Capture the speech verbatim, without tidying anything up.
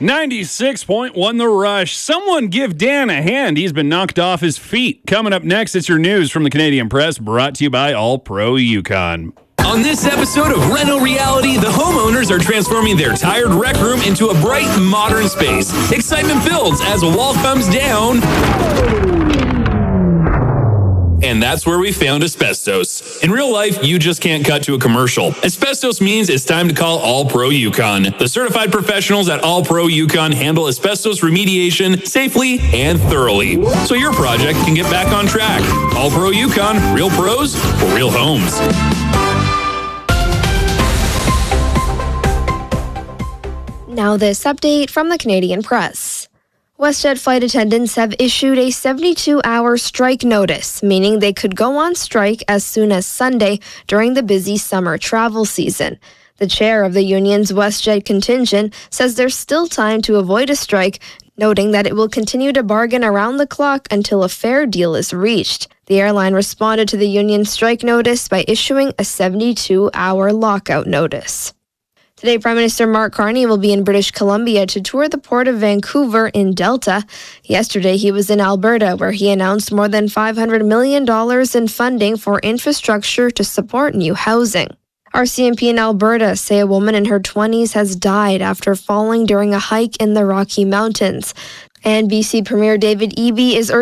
ninety-six point one The Rush. Someone give Dan a hand. He's been knocked off his feet. Coming up next, it's your news from the Canadian Press, brought to you by All Pro Yukon. On this episode of Reno Reality, the homeowners are transforming their tired rec room into a bright, modern space. Excitement builds as a wall comes down. And that's where we found asbestos. In real life, you just can't cut to a commercial. Asbestos means it's time to call All Pro Yukon. The certified professionals at All Pro Yukon handle asbestos remediation safely and thoroughly, so your project can get back on track. All Pro Yukon, real pros for real homes. Now this update from the Canadian Press. WestJet flight attendants have issued a seventy-two hour strike notice, meaning they could go on strike as soon as Sunday during the busy summer travel season. The chair of the union's WestJet contingent says there's still time to avoid a strike, noting that it will continue to bargain around the clock until a fair deal is reached. The airline responded to the union's strike notice by issuing a seventy-two hour lockout notice. Today, Prime Minister Mark Carney will be in British Columbia to tour the port of Vancouver in Delta. Yesterday, he was in Alberta, where he announced more than five hundred million dollars in funding for infrastructure to support new housing. R C M P in Alberta say a woman in her twenties has died after falling during a hike in the Rocky Mountains. And B C Premier David Eby is urging